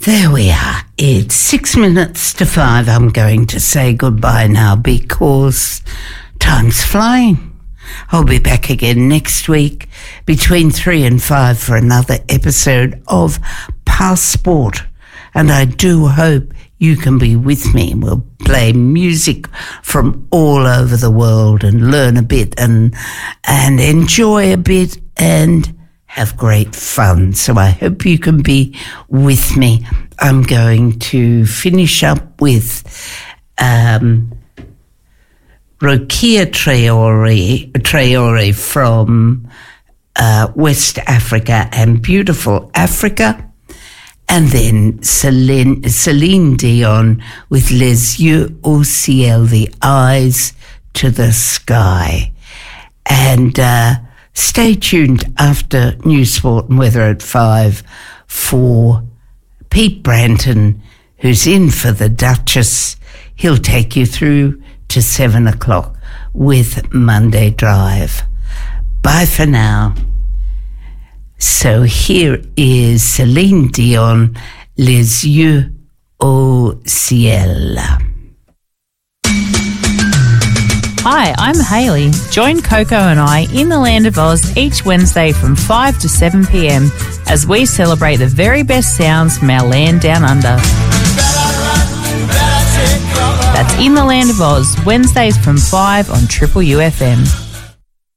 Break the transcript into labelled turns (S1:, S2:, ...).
S1: There we are. It's 6 minutes to 5. I'm going to say goodbye now because time's flying. I'll be back again next week between 3 and 5 for another episode of Passport. And I do hope you can be with me. We'll play music from all over the world and learn a bit and enjoy a bit and have great fun. So I hope you can be with me. I'm going to finish up with Rokia Traore from West Africa and beautiful Africa. And then Celine Dion with Les Yeux au Ciel, the eyes to the sky. And stay tuned after News, Sport and Weather at 5 for Pete Branton, who's in for the Duchess. He'll take you through to 7 o'clock with Monday Drive. Bye for now. So here is Celine Dion, Les Yeux au Ciel.
S2: Hi, I'm Hayley. Join Coco and I in the Land of Oz each Wednesday from 5 to 7 p.m. as we celebrate the very best sounds from our land down under. That's In the Land of Oz, Wednesdays from 5 on Triple UFM.